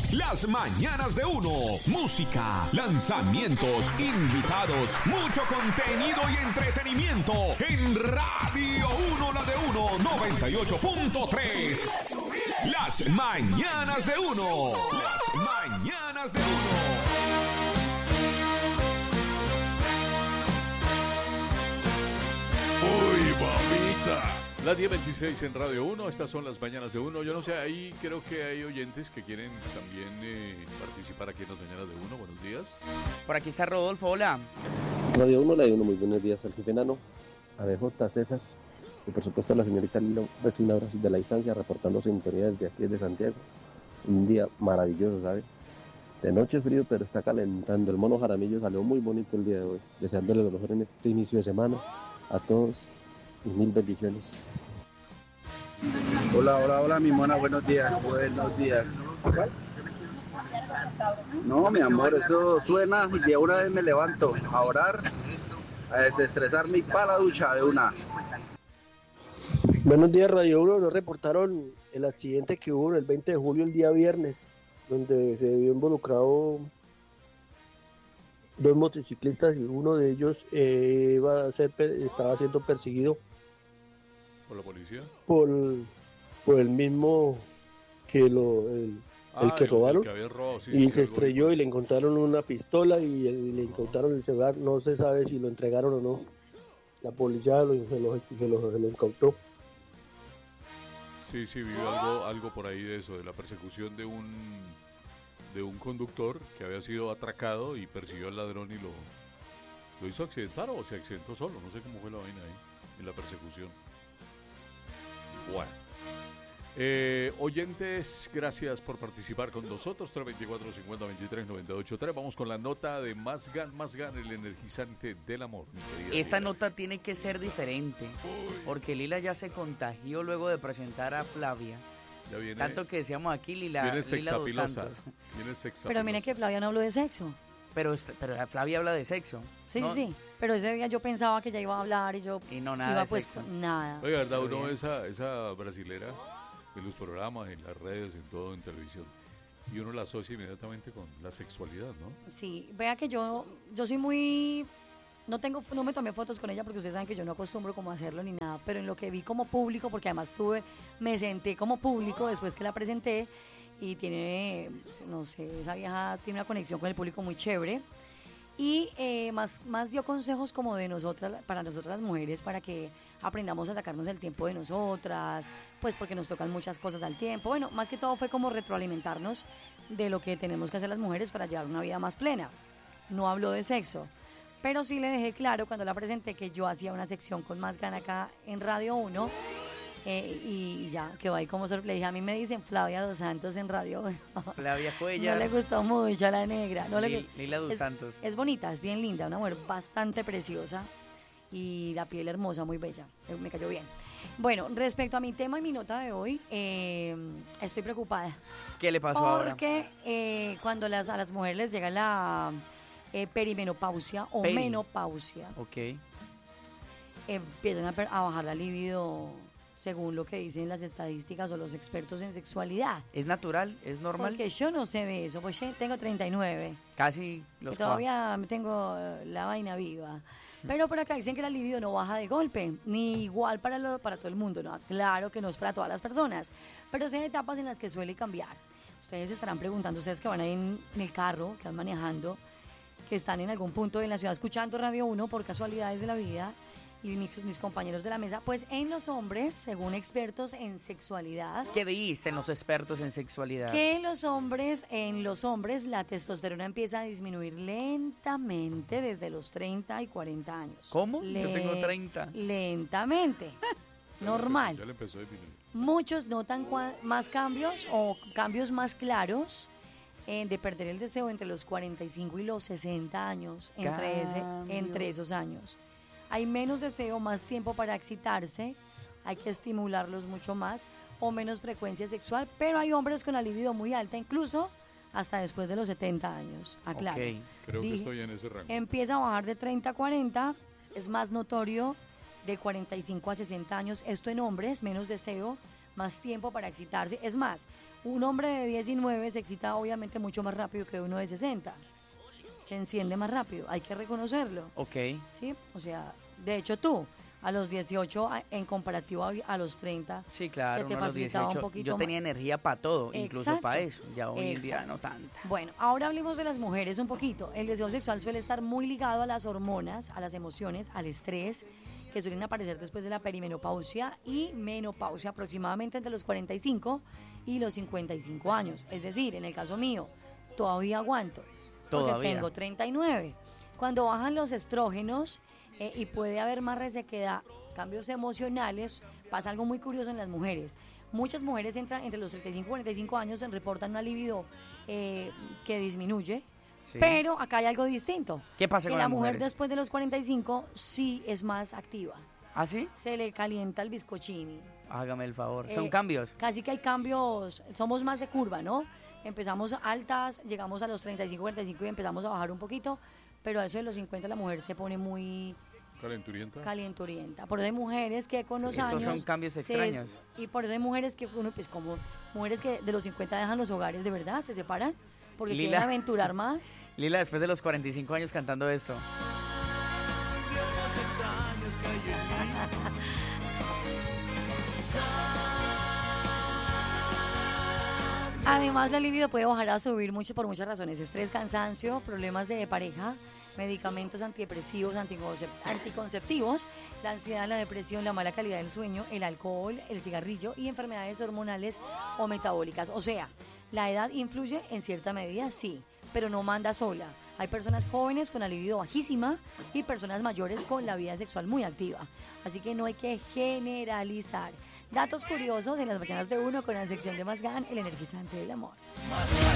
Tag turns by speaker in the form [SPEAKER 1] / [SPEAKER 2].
[SPEAKER 1] Las mañanas de uno. Música, lanzamientos, invitados, mucho contenido y entretenimiento. En Radio 1, la de uno, 98.3. Las mañanas de uno. Las mañanas de uno.
[SPEAKER 2] Uy, mamita.
[SPEAKER 3] Las 10:26 en Radio 1, estas son las mañanas de uno. Yo no sé, ahí creo que hay oyentes que quieren también participar aquí en las mañanas de uno. Buenos días.
[SPEAKER 4] Por aquí está Rodolfo, hola.
[SPEAKER 5] Radio 1, la de 1, muy buenos días al jefe Nano, a BJ, César, y por supuesto a la señorita Lilo, pues un abrazo de la distancia, reportando sintonía desde aquí de Santiago. Un día maravilloso, ¿sabe? De noche es frío, pero está calentando. El mono Jaramillo salió muy bonito el día de hoy. Deseándole lo mejor en este inicio de semana a todos y mil bendiciones.
[SPEAKER 6] Hola, mi mona, buenos días. No, mi amor, eso suena y de una vez me levanto a orar, a desestresarme y para la ducha de una.
[SPEAKER 7] Buenos días, Radio 1. Nos reportaron el accidente que hubo el 20 de julio, el día viernes, donde se vio involucrado dos motociclistas y uno de ellos estaba siendo perseguido
[SPEAKER 3] ¿Por la policía?
[SPEAKER 7] Por el mismo que el que robaron,
[SPEAKER 3] el que había robado, sí,
[SPEAKER 7] y se estrelló y le encontraron una pistola y le encontraron el celular. No se sabe si lo entregaron o no. La policía se lo incautó.
[SPEAKER 3] Sí, vi algo por ahí de eso, de la persecución de un conductor que había sido atracado y persiguió al ladrón y lo hizo accidentar o se accidentó solo. No sé cómo fue la vaina ahí, en la persecución. Bueno. Oyentes, gracias por participar con nosotros. 324-50-23-98-3. Vamos con la nota de Más Gan, el energizante del amor.
[SPEAKER 4] Esta nota tiene que ser diferente, porque Lila ya se contagió luego de presentar a Flavia.
[SPEAKER 3] Ya viene,
[SPEAKER 4] tanto que decíamos aquí Lila dos Santos.
[SPEAKER 3] Viene sexapilosa.
[SPEAKER 8] Pero mire que Flavia no habló de sexo.
[SPEAKER 4] Pero Flavia habla de sexo.
[SPEAKER 8] Sí,
[SPEAKER 4] ¿no?
[SPEAKER 8] sí. Pero ese día yo pensaba que ya iba a hablar y
[SPEAKER 4] no nada
[SPEAKER 8] iba
[SPEAKER 4] de
[SPEAKER 8] pues
[SPEAKER 4] sexo.
[SPEAKER 8] Nada.
[SPEAKER 3] Oiga, ¿verdad? Uno ve esa brasilera en los programas, en las redes, en todo, en televisión, y uno la asocia inmediatamente con la sexualidad, ¿no?
[SPEAKER 8] Sí, vea que yo soy muy... No me tomé fotos con ella porque ustedes saben que yo no acostumbro como a hacerlo ni nada, pero en lo que vi como público, porque además me senté como público después que la presenté y tiene, no sé, esa vieja tiene una conexión con el público muy chévere. Y más dio consejos como para nosotras las mujeres, para que aprendamos a sacarnos el tiempo de nosotras, pues porque nos tocan muchas cosas al tiempo. Bueno, más que todo fue como retroalimentarnos de lo que tenemos que hacer las mujeres para llevar una vida más plena. No habló de sexo, pero sí le dejé claro cuando la presenté que yo hacía una sección con Más Gan acá en Radio 1. Y ya quedó ahí como sorpresa. Le dije, a mí me dicen Flavia dos Santos en Radio 1.
[SPEAKER 4] Flavia Cuellar.
[SPEAKER 8] No le gustó mucho a la negra.
[SPEAKER 4] Lila dos Santos.
[SPEAKER 8] Es bonita, es bien linda, una mujer bastante preciosa y la piel hermosa, muy bella. Me cayó bien. Bueno, respecto a mi tema y mi nota de hoy, estoy preocupada.
[SPEAKER 4] ¿Qué le pasó ahora?
[SPEAKER 8] Porque cuando a las mujeres les llega la perimenopausia o menopausia, empiezan a bajar la libido, según lo que dicen las estadísticas o los expertos en sexualidad.
[SPEAKER 4] ¿Es natural? ¿Es normal?
[SPEAKER 8] Porque yo no sé de eso, pues yo tengo 39.
[SPEAKER 4] Casi los
[SPEAKER 8] todavía tengo la vaina viva. Pero por acá dicen que la libido no baja de golpe, ni igual para todo el mundo. No, claro que no es para todas las personas, pero sí hay etapas en las que suele cambiar. Ustedes estarán preguntando, ustedes que van ahí en el carro, que van manejando, que están en algún punto de la ciudad escuchando Radio 1 por casualidades de la vida, y mis compañeros de la mesa, pues en los hombres, según expertos en sexualidad.
[SPEAKER 4] ¿Qué dicen los expertos en sexualidad?
[SPEAKER 8] Que en los hombres la testosterona empieza a disminuir lentamente desde los 30 y 40 años.
[SPEAKER 4] ¿Cómo? Yo tengo 30.
[SPEAKER 8] Lentamente. Normal.
[SPEAKER 3] Ya le empezó a disminuir.
[SPEAKER 8] Muchos notan más cambios o cambios más claros de perder el deseo entre los 45 y los 60 años, entre esos años. Hay menos deseo, más tiempo para excitarse, hay que estimularlos mucho más o menos frecuencia sexual, pero hay hombres con la libido muy alta, incluso hasta después de los 70 años, aclaro.
[SPEAKER 3] Okay. Creo que estoy en ese rango.
[SPEAKER 8] Empieza a bajar de 30 a 40, es más notorio de 45 a 60 años, esto en hombres, menos deseo, más tiempo para excitarse. Es más, un hombre de 19 se excita obviamente mucho más rápido que uno de 60. Se enciende más rápido, hay que reconocerlo.
[SPEAKER 4] Ok.
[SPEAKER 8] Sí, o sea, de hecho tú, a los 18 en comparativo a los 30,
[SPEAKER 4] Sí, claro,
[SPEAKER 8] se te
[SPEAKER 4] uno a los
[SPEAKER 8] facilitaba
[SPEAKER 4] 18,
[SPEAKER 8] un poquito
[SPEAKER 4] yo
[SPEAKER 8] más.
[SPEAKER 4] tenía energía para todo, incluso
[SPEAKER 8] Exacto.
[SPEAKER 4] para eso. Ya hoy en día
[SPEAKER 8] Exacto.
[SPEAKER 4] no tanta.
[SPEAKER 8] Bueno, ahora hablemos de las mujeres un poquito. El deseo sexual suele estar muy ligado a las hormonas, a las emociones, al estrés, que suelen aparecer después de la perimenopausia y menopausia, aproximadamente entre los 45 y los 55 años. Es decir, en el caso mío, todavía aguanto, porque
[SPEAKER 4] Todavía.
[SPEAKER 8] tengo 39. Cuando bajan los estrógenos y puede haber más resequedad, cambios emocionales, pasa algo muy curioso en las mujeres. Muchas mujeres entran entre los 35 y 45 años, reportan una libido que disminuye,
[SPEAKER 4] Sí.
[SPEAKER 8] pero acá hay algo distinto.
[SPEAKER 4] ¿Qué pasa
[SPEAKER 8] que
[SPEAKER 4] con
[SPEAKER 8] la
[SPEAKER 4] las
[SPEAKER 8] mujer
[SPEAKER 4] mujeres?
[SPEAKER 8] después de los 45 sí es más activa.
[SPEAKER 4] ¿Ah, sí?
[SPEAKER 8] Se le calienta el bizcochini.
[SPEAKER 4] Hágame el favor. Son
[SPEAKER 8] Eh,
[SPEAKER 4] cambios.
[SPEAKER 8] Casi que hay cambios, somos más de curva, ¿no? Empezamos altas, llegamos a los 35, 45 y empezamos a bajar un poquito, pero a eso de los 50 la mujer se pone muy
[SPEAKER 3] ¿Calenturienta?
[SPEAKER 8] calienturienta. Por eso hay mujeres que con los
[SPEAKER 4] Esos
[SPEAKER 8] años...
[SPEAKER 4] son cambios extraños.
[SPEAKER 8] Y por eso hay mujeres que, uno, pues como mujeres que de los 50 dejan los hogares de verdad, se separan, porque
[SPEAKER 4] Lila.
[SPEAKER 8] quieren aventurar más.
[SPEAKER 4] Lila, después de los 45 años cantando esto.
[SPEAKER 8] Además, la libido puede bajar a subir mucho por muchas razones. Estrés, cansancio, problemas de pareja, medicamentos antidepresivos, anticonceptivos, la ansiedad, la depresión, la mala calidad del sueño, el alcohol, el cigarrillo y enfermedades hormonales o metabólicas. O sea, la edad influye en cierta medida, sí, pero no manda sola. Hay personas jóvenes con la libido bajísima y personas mayores con la vida sexual muy activa. Así que no hay que generalizar. Datos curiosos en las mañanas de uno con la sección de Más Gan, el energizante del amor.